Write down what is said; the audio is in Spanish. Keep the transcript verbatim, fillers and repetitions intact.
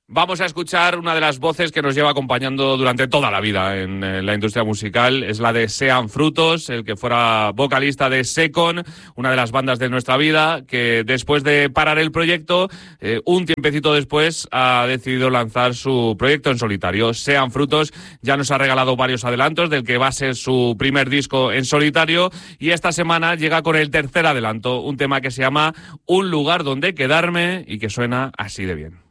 Vamos a escuchar una de las voces que nos lleva acompañando durante toda la vida en, en la industria musical. Es la de Sean Frutos, el que fuera vocalista de Secon, una de las bandas de nuestra vida, que después de parar el proyecto, eh, un tiempecito después ha decidido lanzar su proyecto en solitario. Sean Frutos ya nos ha regalado varios adelantos del que va a ser su primer disco en solitario, y esta semana llega con el tercer adelanto, un tema que se llama Un lugar donde quedarme y que suena así de bien.